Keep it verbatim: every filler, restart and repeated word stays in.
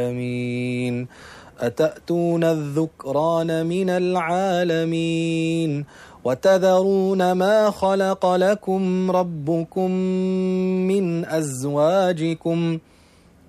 العالمين أتأتون الذكران من العالمين وتذرون ما خلق لكم ربكم من أزواجكم